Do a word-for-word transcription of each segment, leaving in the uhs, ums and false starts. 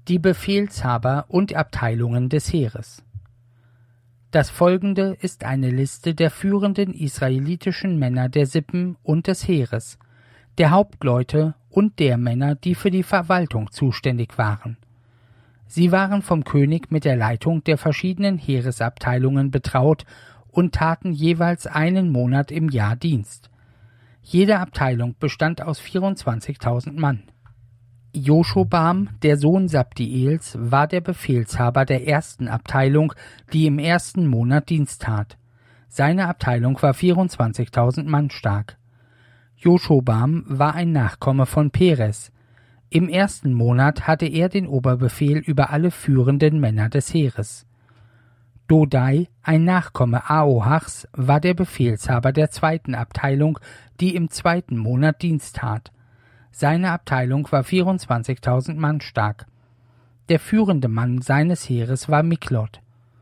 Die Befehlshaber und Abteilungen des Heeres. Das folgende ist eine Liste der führenden israelitischen Männer der Sippen und des Heeres, der Hauptleute und der Männer, die für die Verwaltung zuständig waren. Sie waren vom König mit der Leitung der verschiedenen Heeresabteilungen betraut und taten jeweils einen Monat im Jahr Dienst. Jede Abteilung bestand aus vierundzwanzigtausend Mann. Joschobam, der Sohn Sabdiels, war der Befehlshaber der ersten Abteilung, die im ersten Monat Dienst tat. Seine Abteilung war vierundzwanzigtausend Mann stark. Joschobam war ein Nachkomme von Peres. Im ersten Monat hatte er den Oberbefehl über alle führenden Männer des Heeres. Dodai, ein Nachkomme Ahoachs, war der Befehlshaber der zweiten Abteilung, die im zweiten Monat Dienst tat. Seine Abteilung war vierundzwanzigtausend Mann stark. Der führende Mann seines Heeres war Miklot.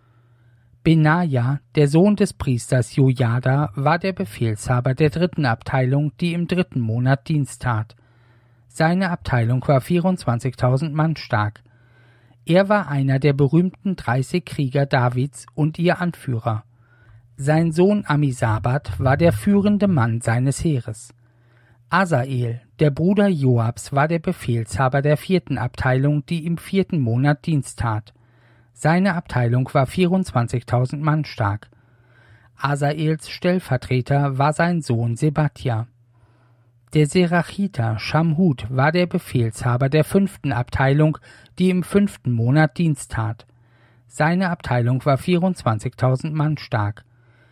Benaja, der Sohn des Priesters Jojada, war der Befehlshaber der dritten Abteilung, die im dritten Monat Dienst tat. Seine Abteilung war vierundzwanzigtausend Mann stark. Er war einer der berühmten dreißig Krieger Davids und ihr Anführer. Sein Sohn Amisabat war der führende Mann seines Heeres. Asael, der Bruder Joabs, war der Befehlshaber der vierten Abteilung, die im vierten Monat Dienst tat. Seine Abteilung war vierundzwanzigtausend Mann stark. Asaels Stellvertreter war sein Sohn Sebatja. Der Serachiter Schamhut war der Befehlshaber der fünften Abteilung, die im fünften Monat Dienst tat. Seine Abteilung war vierundzwanzigtausend Mann stark.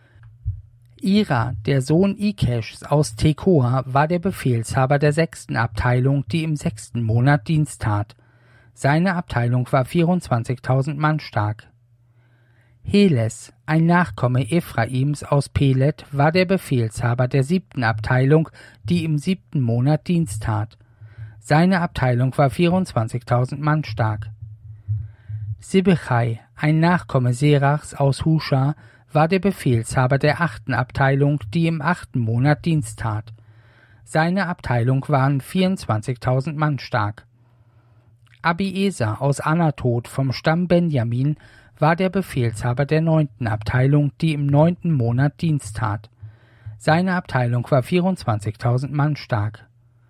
Ira, der Sohn Ikeschs aus Tekoa, war der Befehlshaber der sechsten Abteilung, die im sechsten Monat Dienst tat. Seine Abteilung war vierundzwanzigtausend Mann stark. Heles, ein Nachkomme Ephraims aus Pelet, war der Befehlshaber der siebten Abteilung, die im siebten Monat Dienst tat. Seine Abteilung war vierundzwanzigtausend Mann stark. Sibbechai, ein Nachkomme Serachs aus Husha, war der Befehlshaber der achten Abteilung, die im achten Monat Dienst tat. Seine Abteilung waren vierundzwanzigtausend Mann stark. Abieser aus Anatot vom Stamm Benjamin war der Befehlshaber der neunten Abteilung, die im neunten Monat Dienst tat. Seine Abteilung war vierundzwanzigtausend Mann stark.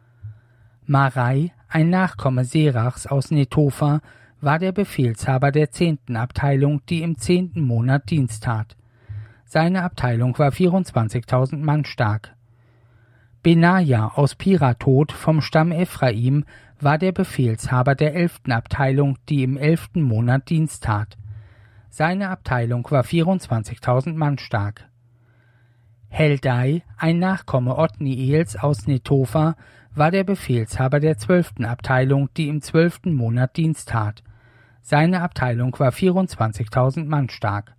Marai, ein Nachkomme Serachs aus Netofa, war der Befehlshaber der zehnten Abteilung, die im zehnten Monat Dienst tat. Seine Abteilung war vierundzwanzigtausend Mann stark. Benaja aus Piratot vom Stamm Ephraim war der Befehlshaber der elften Abteilung, die im elften Monat Dienst tat. Seine Abteilung war vierundzwanzigtausend Mann stark. Heldai, ein Nachkomme Othniels aus Netofa, war der Befehlshaber der zwölften Abteilung, die im zwölften Monat Dienst tat. Seine Abteilung war vierundzwanzigtausend Mann stark.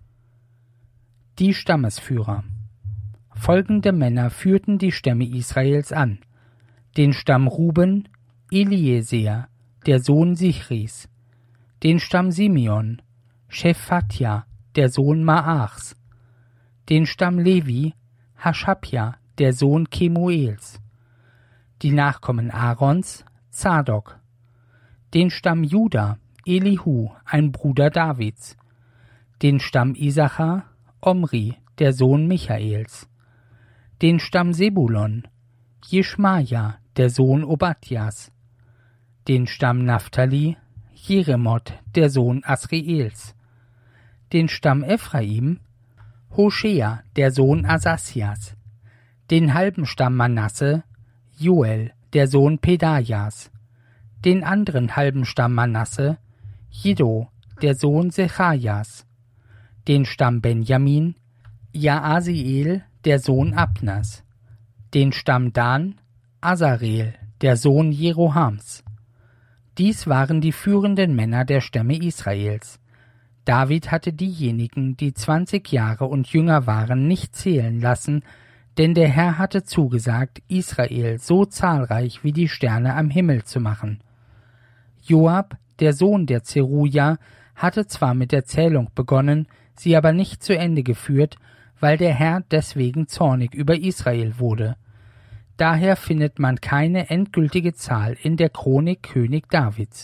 Die Stammesführer. Folgende Männer führten die Stämme Israels an: den Stamm Ruben, Eliezer, der Sohn Sichris; den Stamm Simeon, Shephatja, der Sohn Maachs; den Stamm Levi, Haschabja, der Sohn Kemuels; die Nachkommen Aarons, Zadok; den Stamm Juda, Elihu, ein Bruder Davids; den Stamm Isachar, Omri, der Sohn Michaels; den Stamm Sebulon, Jeschmaja, der Sohn Obadjas; den Stamm Naphtali, Jeremoth, der Sohn Asriels; den Stamm Ephraim, Hoshea, der Sohn Asasias; den halben Stamm Manasse, Joel, der Sohn Pedajas; den anderen halben Stamm Manasse, Jiddo, der Sohn Sechajas; den Stamm Benjamin, Jaasiel, der Sohn Abnas; den Stamm Dan, Asarel, der Sohn Jerohams. Dies waren die führenden Männer der Stämme Israels. David hatte diejenigen, die zwanzig Jahre und jünger waren, nicht zählen lassen, denn der Herr hatte zugesagt, Israel so zahlreich wie die Sterne am Himmel zu machen. Joab, der Sohn der Zeruja, hatte zwar mit der Zählung begonnen, sie aber nicht zu Ende geführt, weil der Herr deswegen zornig über Israel wurde. Daher findet man keine endgültige Zahl in der Chronik König Davids.